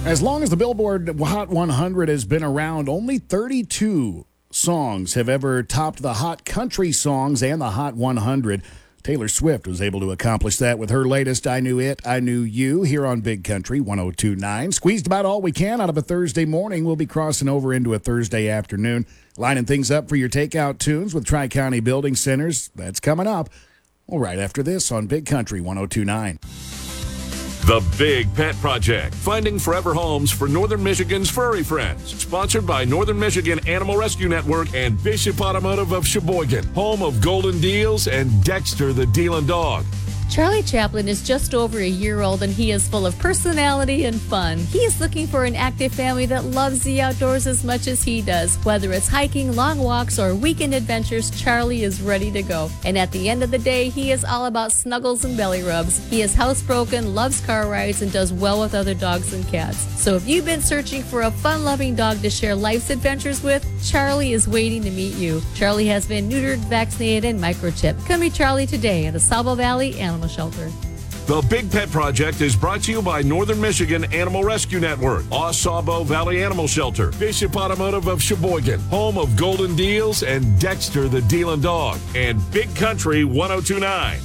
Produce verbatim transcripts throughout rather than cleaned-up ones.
As long as the Billboard Hot one hundred has been around, only thirty-two songs have ever topped the Hot Country Songs and the Hot one hundred. Taylor Swift was able to accomplish that with her latest I Knew It, I Knew You here on Big Country one oh two point nine. Squeezed about all we can out of a Thursday morning. We'll be crossing over into a Thursday afternoon, lining things up for your takeout tunes with Tri-County Building Centers. That's coming up. Well, right after this on Big Country one oh two point nine. The Big Pet Project, finding forever homes for Northern Michigan's furry friends. Sponsored by Northern Michigan Animal Rescue Network and Bishop Automotive of Sheboygan, home of Golden Deals and Dexter the Dealin' Dog. Charlie Chaplin is just over a year old and he is full of personality and fun. He is looking for an active family that loves the outdoors as much as he does. Whether it's hiking, long walks, or weekend adventures, Charlie is ready to go. And at the end of the day, he is all about snuggles and belly rubs. He is housebroken, loves car rides, and does well with other dogs and cats. So if you've been searching for a fun-loving dog to share life's adventures with, Charlie is waiting to meet you. Charlie has been neutered, vaccinated, and microchipped. Come meet Charlie today at the Salvo Valley Animal Shelter. The Big Pet Project is brought to you by Northern Michigan Animal Rescue Network, Ossabaw Valley Animal Shelter, Bishop Automotive of Sheboygan, home of Golden Deals and Dexter the Dealin' Dog, and Big Country one oh two point nine.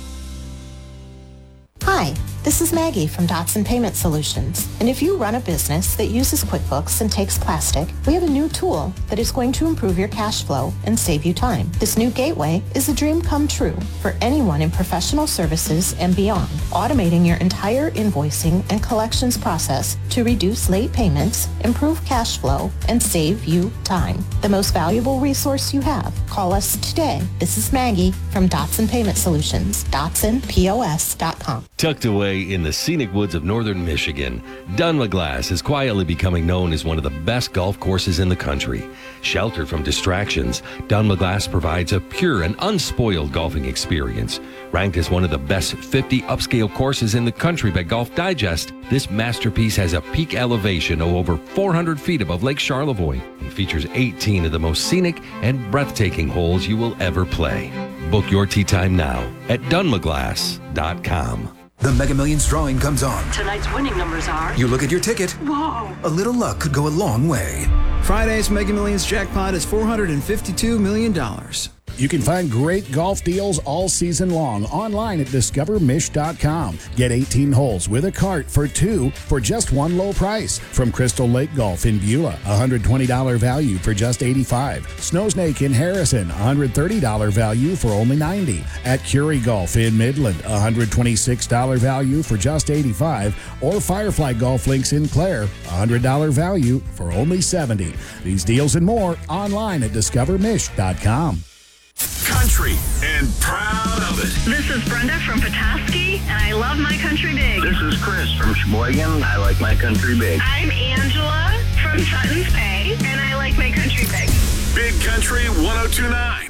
Hi, this is Maggie from Dotson Payment Solutions. And if you run a business that uses QuickBooks and takes plastic, we have a new tool that is going to improve your cash flow and save you time. This new gateway is a dream come true for anyone in professional services and beyond, automating your entire invoicing and collections process to reduce late payments, improve cash flow, and save you time. The most valuable resource you have. Call us today. This is Maggie from Dotson Payment Solutions, Dotson P O S dot com. Tucked away in the scenic woods of northern Michigan, Dunlaglass Glass is quietly becoming known as one of the best golf courses in the country. Sheltered from distractions, Dunlaglass Glass provides a pure and unspoiled golfing experience. Ranked as one of the best fifty upscale courses in the country by Golf Digest, this masterpiece has a peak elevation of over four hundred feet above Lake Charlevoix and features eighteen of the most scenic and breathtaking holes you will ever play. Book your tee time now at dunlaglass dot com. The Mega Millions drawing comes on. Tonight's winning numbers are... You look at your ticket. Whoa! A little luck could go a long way. Friday's Mega Millions jackpot is four hundred fifty-two million dollars. You can find great golf deals all season long online at discover mish dot com. Get eighteen holes with a cart for two for just one low price. From Crystal Lake Golf in Beulah, one hundred twenty dollars value for just eighty-five dollars. Snowsnake in Harrison, one hundred thirty dollars value for only ninety dollars. At Curie Golf in Midland, one hundred twenty-six dollars value for just eighty-five dollars. Or Firefly Golf Links in Clare, one hundred dollars value for only seventy dollars. These deals and more online at discover mish dot com. Country and proud of it. This is Brenda from Petoskey, and I love my country big. This is Chris from Sheboygan. I like my country big. I'm Angela from Sutton's Bay, and I like my country big. Big Country one oh two point nine.